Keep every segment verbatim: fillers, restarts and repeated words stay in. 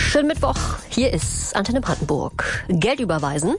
Schönen Mittwoch, hier ist Antenne Brandenburg. Geld überweisen?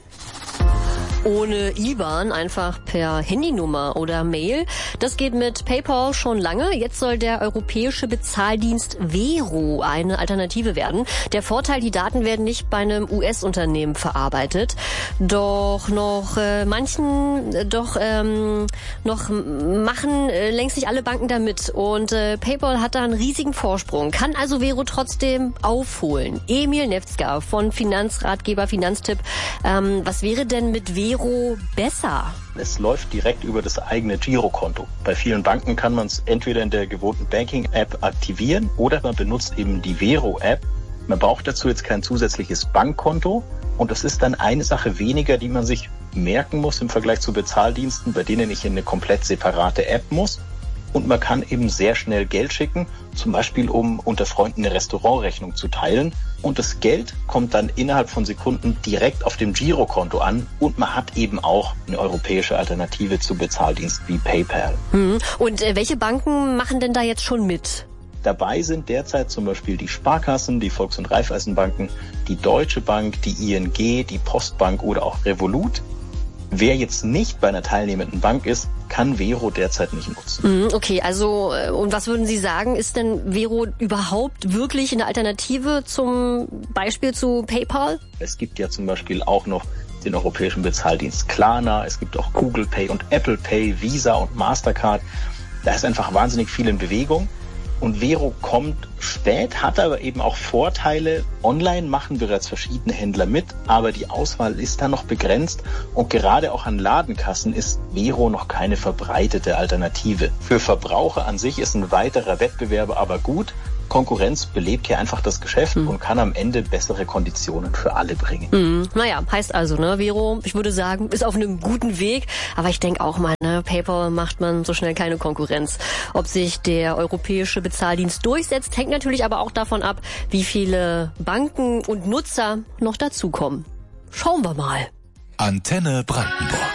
Ohne I B A N, einfach per Handynummer oder Mail. Das geht mit PayPal schon lange. Jetzt soll der europäische Bezahldienst Vero eine Alternative werden. Der Vorteil, die Daten werden nicht bei einem U S-Unternehmen verarbeitet. Doch noch äh, manchen, doch ähm, noch machen äh, längst nicht alle Banken damit. Und äh, PayPal hat da einen riesigen Vorsprung. Kann also Vero trotzdem aufholen? Emil Nefzger von Finanzratgeber Finanztipp. Ähm, was wäre denn mit Vero besser? Es läuft direkt über das eigene Girokonto. Bei vielen Banken kann man es entweder in der gewohnten Banking-App aktivieren oder man benutzt eben die Vero-App. Man braucht dazu jetzt kein zusätzliches Bankkonto und das ist dann eine Sache weniger, die man sich merken muss im Vergleich zu Bezahldiensten, bei denen ich in eine komplett separate App muss. Und man kann eben sehr schnell Geld schicken, zum Beispiel um unter Freunden eine Restaurantrechnung zu teilen. Und das Geld kommt dann innerhalb von Sekunden direkt auf dem Girokonto an. Und man hat eben auch eine europäische Alternative zu Bezahldiensten wie PayPal. Hm. Und äh, welche Banken machen denn da jetzt schon mit? Dabei sind derzeit zum Beispiel die Sparkassen, die Volks- und Raiffeisenbanken, die Deutsche Bank, die I N G, die Postbank oder auch Revolut. Wer jetzt nicht bei einer teilnehmenden Bank ist, kann Vero derzeit nicht nutzen. Okay, also und was würden Sie sagen, ist denn Vero überhaupt wirklich eine Alternative zum Beispiel zu PayPal? Es gibt ja zum Beispiel auch noch den europäischen Bezahldienst Klarna, es gibt auch Google Pay und Apple Pay, Visa und Mastercard. Da ist einfach wahnsinnig viel in Bewegung. Und Vero kommt spät, hat aber eben auch Vorteile. Online machen bereits verschiedene Händler mit, aber die Auswahl ist da noch begrenzt. Und gerade auch an Ladenkassen ist Vero noch keine verbreitete Alternative. Für Verbraucher an sich ist ein weiterer Wettbewerber aber gut. Konkurrenz belebt hier einfach das Geschäft mhm. und kann am Ende bessere Konditionen für alle bringen. Mhm. Naja, heißt also, ne, Vero, ich würde sagen, ist auf einem guten Weg. Aber ich denke auch mal, ne, PayPal macht man so schnell keine Konkurrenz. Ob sich der europäische Bezahldienst durchsetzt, hängt natürlich aber auch davon ab, wie viele Banken und Nutzer noch dazukommen. Schauen wir mal. Antenne Brandenburg.